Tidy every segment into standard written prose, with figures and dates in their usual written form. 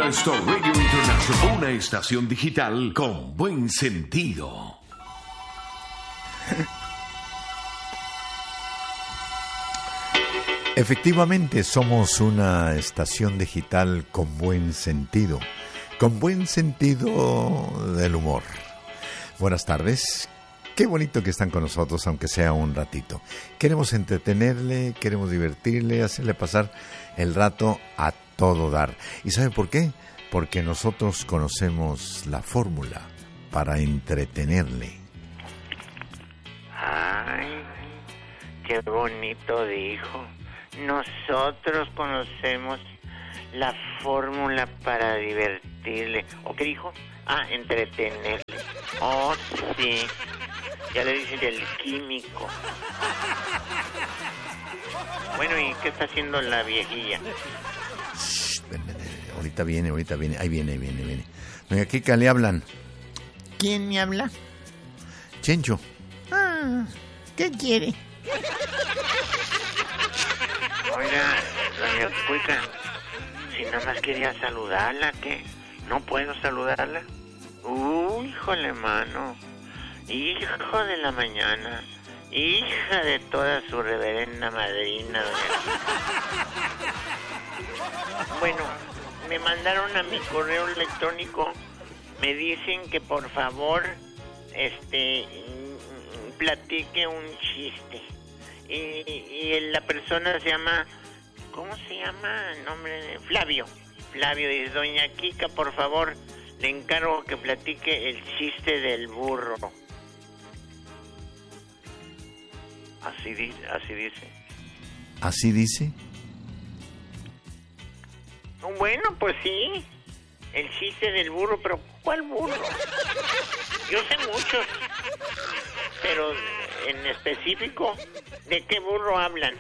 Luna Star Radio International, una estación digital con buen sentido. Efectivamente, somos una estación digital con buen sentido del humor. Buenas tardes. Qué bonito que están con nosotros, aunque sea un ratito. Queremos entretenerle, queremos divertirle, hacerle pasar el rato a todo dar. ¿Y sabe por qué? Porque nosotros conocemos la fórmula para entretenerle. Ay, qué bonito dijo. Nosotros conocemos la fórmula para divertirle. ¿O qué dijo? Entretenerle. Oh, sí. Ya le dicen el químico. Bueno, ¿y qué está haciendo la viejilla? Shh, ahorita viene. Ahí viene. Doña Kika, le hablan. ¿Quién me habla? Chencho. ¿Qué quiere? Oiga, doña Kika, si nada más quería saludarla, ¿qué? ¿No puedo saludarla? Híjole, mano. Hijo de la mañana, hija de toda su reverenda madrina, doña. Bueno, me mandaron a mi correo electrónico, me dicen que por favor, platique un chiste. Y la persona se llama, ¿cómo se llama? El nombre de Flavio. Flavio dice, doña Kika, por favor, le encargo que platique el chiste del burro. Así dice. ¿Así dice? Bueno, pues sí. El chiste del burro, pero ¿cuál burro? Yo sé muchos. Pero en específico, ¿de qué burro hablan?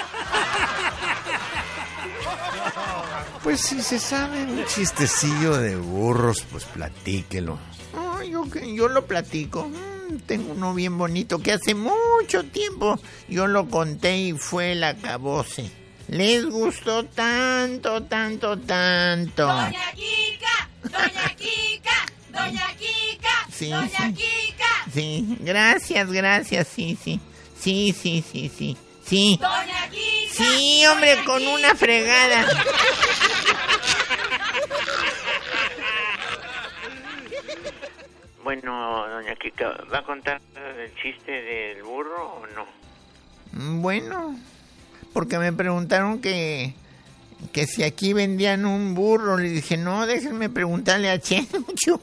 Pues si se sabe un chistecillo de burros, pues platíquelo. Yo lo platico. Tengo uno bien bonito que hace mucho tiempo yo lo conté y fue el acabose. Les gustó tanto. Doña Kika, Doña Kika, Doña Kika, Sí, Doña sí. Kika. Sí, gracias, sí. Doña Kika. Sí, hombre, Doña con Kika. una fregada. Bueno, doña Kika, ¿va a contar el chiste del burro o no? Bueno, porque me preguntaron que si aquí vendían un burro. Le dije, no, déjenme preguntarle a Chencho.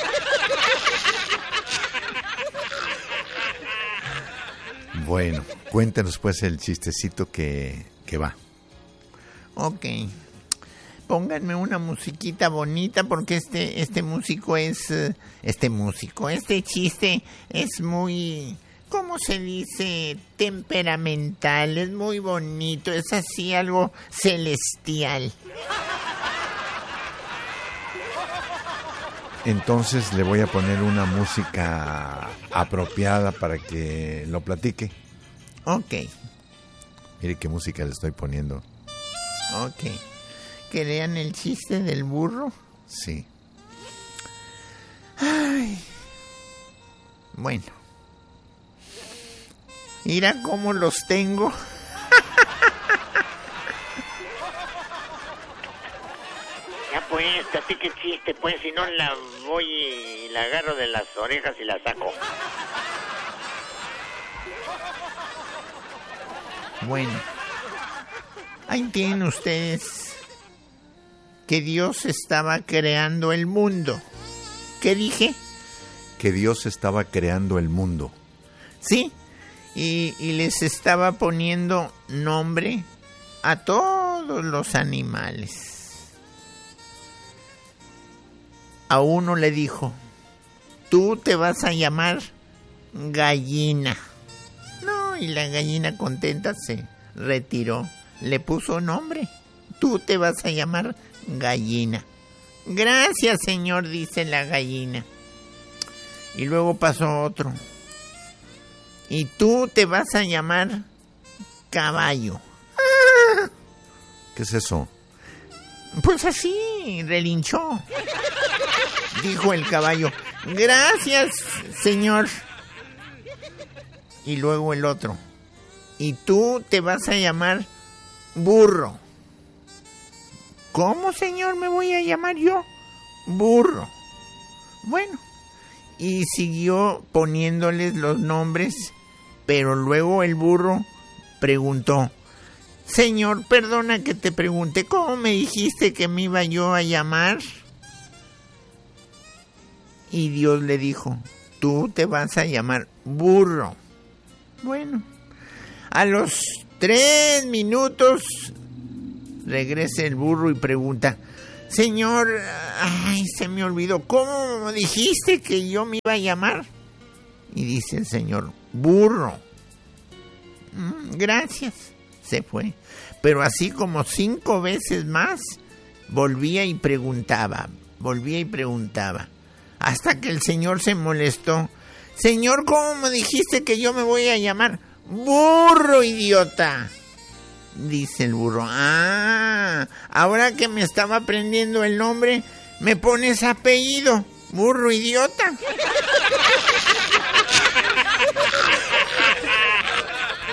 Bueno, cuéntenos pues el chistecito que va. Ok. Pónganme una musiquita bonita porque este chiste es muy, ¿cómo se dice? Temperamental, es muy bonito, es así algo celestial. Entonces le voy a poner una música apropiada para que lo platique. Ok. Mire qué música le estoy poniendo. Ok. ¿Que lean el chiste del burro? Sí. Ay. Bueno. Mira cómo los tengo. Ya pues, platique el chiste, pues, si no la voy y la agarro de las orejas y la saco. Bueno. Ahí tienen ustedes que Dios estaba creando el mundo. ¿Qué dije? Que Dios estaba creando el mundo. Sí, y les estaba poniendo nombre a todos los animales. A uno le dijo, tú te vas a llamar gallina. No, y la gallina contenta se retiró. Le puso nombre. Tú te vas a llamar gallina. Gracias, señor, dice la gallina. Y luego pasó otro. Y tú te vas a llamar caballo. ¿Qué es eso? Pues así, Sí, relinchó. Dijo el caballo, gracias, señor. Y luego el otro, y tú te vas a llamar burro. ¿Cómo, señor, me voy a llamar yo? Burro. Bueno, y siguió poniéndoles los nombres, pero luego el burro preguntó, señor, perdona que te pregunte, ¿cómo me dijiste que me iba yo a llamar? Y Dios le dijo, tú te vas a llamar burro. Bueno, a los 3 minutos regresa el burro y pregunta, señor, ay, se me olvidó, ¿cómo dijiste que yo me iba a llamar? Y dice el señor, burro. Gracias. Se fue. Pero así como 5 veces más, volvía y preguntaba. Hasta que el señor se molestó. Señor, ¿cómo me dijiste que yo me voy a llamar? Burro, idiota. Dice el burro. Ahora que me estaba aprendiendo el nombre, me pones apellido. Burro, idiota.